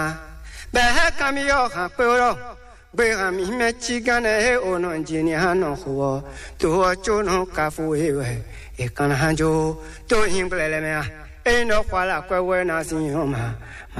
Behe kamio hapuro. Bega mi me chigane ono njini hano huo. Tuo chuno kafu hewe. Ekan hanjo. To himblele mea. Eno kwala kwewe na sinyoma.